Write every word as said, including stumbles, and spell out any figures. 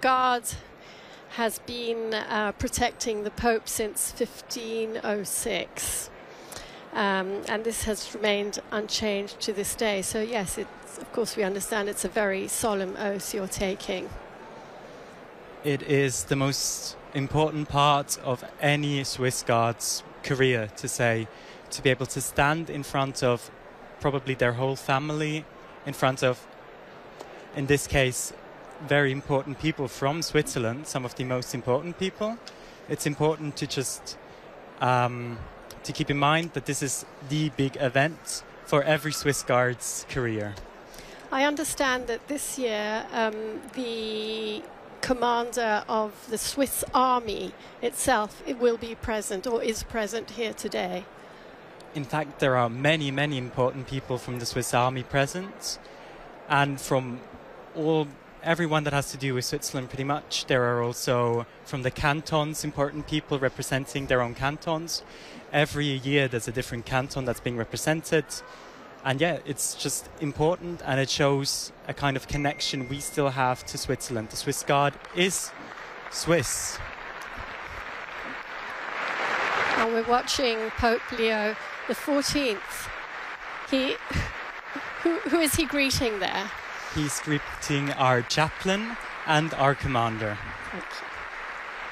Guard has been uh, protecting the Pope since fifteen oh six. Um, and this has remained unchanged to this day. So yes, it's, of course we understand it's a very solemn oath you're taking. It is the most important part of any Swiss Guard's career, to say, to be able to stand in front of probably their whole family, in front of, in this case, very important people from Switzerland, some of the most important people. It's important to just um, to keep in mind that this is the big event for every Swiss Guard's career. I understand that this year um, the commander of the Swiss Army itself it will be present or is present here today. In fact, there are many, many important people from the Swiss Army present, and from all everyone that has to do with Switzerland pretty much. There are also from the cantons important people representing their own cantons. Every year there's a different canton that's being represented. And yeah, it's just important, and it shows a kind of connection we still have to Switzerland. The Swiss Guard is Swiss. And we're watching Pope Leo the fourteenth. He, who, who is he greeting there? He's greeting our chaplain and our commander. Thank you.